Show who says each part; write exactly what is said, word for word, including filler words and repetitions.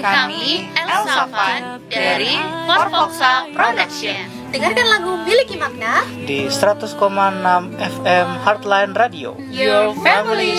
Speaker 1: Kami Elsa Fan dari Forfoxa Production.
Speaker 2: Dengarkan lagu Miliki Makna
Speaker 3: di seratus koma enam F M Heartline Radio.
Speaker 1: Your family